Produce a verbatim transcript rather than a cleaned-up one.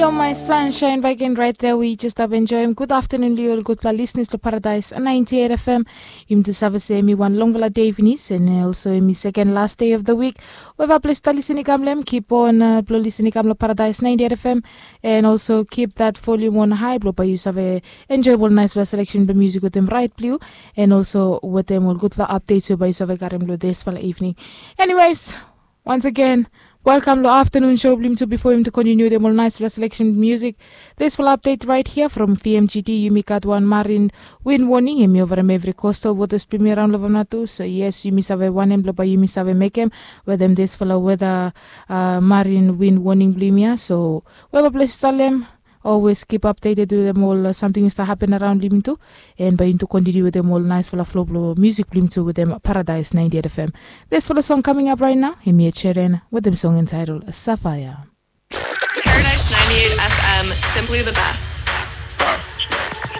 Yo, my sunshine back in right there. We just have enjoying. Good afternoon, Leo. Good listeners to Paradise ninety-eight F M. You just have a say me one long day finish and also me second last day of the week. We've a place to listen to keep on uh, listening to Paradise ninety-eight F M and also keep that volume on high. Bro, but you have a enjoyable, nice selection of music with them right blue and also with them all good updates. So, by you have a garim blue this for the evening. Anyways, once again. Welcome to afternoon show Blim to before him to continue the more nice selection of music. This will update right here from V M G T. You make out one marine wind warning and me over every coastal waters premier around Lovonatu. So yes, you miss have one emblem but you miss have make him where them this follow weather uh, marine wind warning blimia. So wherever place tell them. Always keep updated with them all. Uh, something is to happen around Lim too, and by to continue with them all nice full of flow blow music Lim too with them Paradise ninety-eight F M. This for the song coming up right now. Him here Cheren with them song entitled Sapphire. Paradise ninety-eight F M, simply the best. Best. best.